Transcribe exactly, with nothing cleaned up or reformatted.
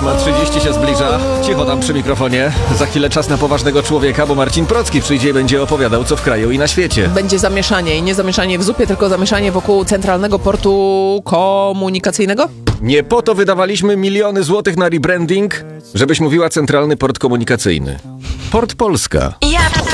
ósma trzydzieści się zbliża. Cicho tam przy mikrofonie. Za chwilę czas na poważnego człowieka, bo Marcin Procki przyjdzie i będzie opowiadał, co w kraju i na świecie. Będzie zamieszanie i nie zamieszanie w zupie, tylko zamieszanie wokół Centralnego Portu Komunikacyjnego? Nie po to wydawaliśmy miliony złotych na rebranding, żebyś mówiła Centralny Port Komunikacyjny. Port Polska. Ja